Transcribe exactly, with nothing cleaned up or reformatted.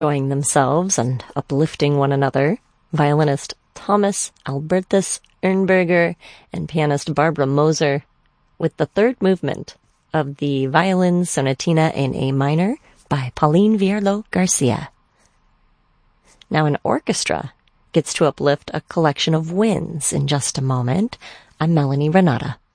enjoying themselves and uplifting one another, violinist Thomas Albertus Ernberger and pianist Barbara Moser, with the third movement of the Violin Sonatina in A minor by Pauline Vierlo Garcia. Now an orchestra gets to uplift a collection of winds in just a moment. I'm Melanie Renata.